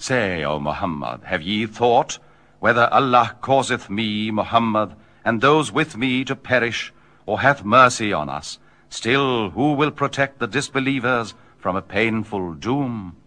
Say, O Muhammad, have ye thought whether Allah causeth me, Muhammad, and those with me to perish, or hath mercy on us? Still, who will protect the disbelievers from a painful doom?